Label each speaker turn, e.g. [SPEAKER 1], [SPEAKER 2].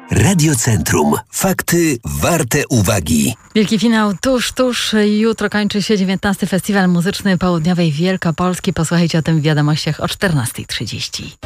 [SPEAKER 1] Radio Centrum. Fakty warte uwagi.
[SPEAKER 2] Wielki finał tuż. Jutro kończy się 19. Festiwal Muzyczny Południowej Wielkopolski. Posłuchajcie o tym w wiadomościach o 14:30.